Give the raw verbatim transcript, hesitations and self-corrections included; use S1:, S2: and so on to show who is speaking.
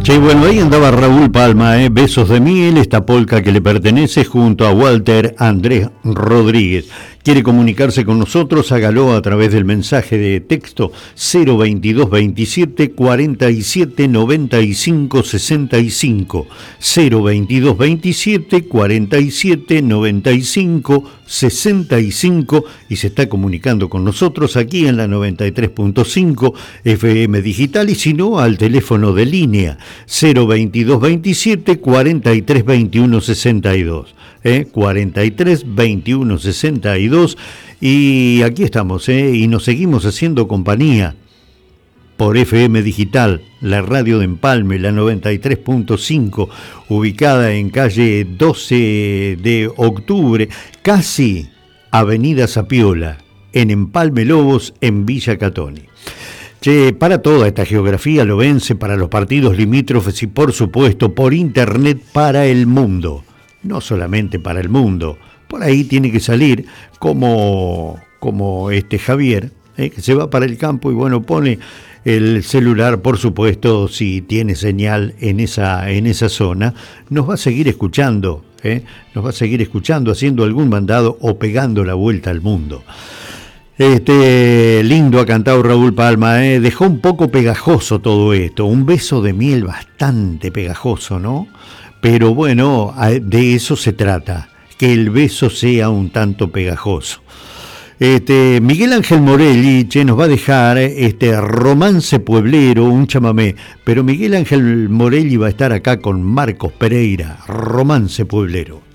S1: Che, bueno, ahí andaba Raúl Palma, ¿eh? Besos de miel, esta polca que le pertenece junto a Walter Andrés Rodríguez. Quiere comunicarse con nosotros, hágalo a través del mensaje de texto cero veintidós veintisiete cuarenta y siete noventa y cinco sesenta y cinco, cero veintidós veintisiete cuarenta y siete noventa y cinco sesenta y cinco, y se está comunicando con nosotros aquí en la noventa y tres punto cinco F M Digital, y si no al teléfono de línea cero veintidós veintisiete cuarenta y tres veintiuno sesenta y dos, ¿eh? cuarenta y tres veintiuno sesenta y dos, y aquí estamos, ¿eh? Y nos seguimos haciendo compañía por F M Digital, la radio de Empalme, la noventa y tres punto cinco, ubicada en calle doce de octubre, casi Avenida Zapiola, en Empalme Lobos, en Villa Catoni. Che, para toda esta geografía lobense, para los partidos limítrofes y por supuesto por internet para el mundo, no solamente para el mundo, por ahí tiene que salir como, como este Javier, eh, que se va para el campo y bueno, pone el celular, por supuesto, si tiene señal en esa, en esa zona, nos va a seguir escuchando, eh, nos va a seguir escuchando, haciendo algún mandado o pegando la vuelta al mundo. Este lindo ha cantado Raúl Palma, ¿eh? Dejó un poco pegajoso todo esto, un beso de miel bastante pegajoso, ¿no? Pero bueno, de eso se trata, que el beso sea un tanto pegajoso. Este, Miguel Ángel Morelli, che, nos va a dejar este Romance Pueblero, un chamamé, pero Miguel Ángel Morelli va a estar acá con Marcos Pereira, Romance Pueblero.